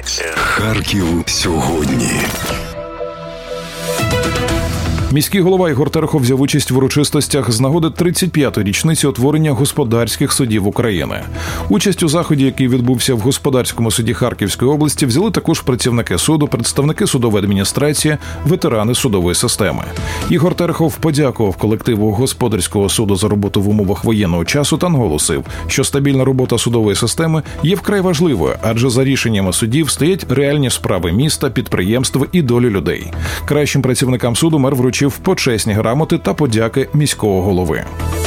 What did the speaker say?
інформацію. Харків сьогодні. Міський голова Ігор Терехов взяв участь в урочистостях з нагоди 35-ї річниці утворення господарських судів України. Участь у заході, який відбувся в господарському суді Харківської області, взяли також працівники суду, представники судової адміністрації, ветерани судової системи. Ігор Терехов подякував колективу господарського суду за роботу в умовах воєнного часу та наголосив, що стабільна робота судової системи є вкрай важливою, адже за рішеннями судів стоять реальні справи міста, підприємств і долі людей. Кращим працівникам суду мер вручив почесні грамоти та подяки міського голови.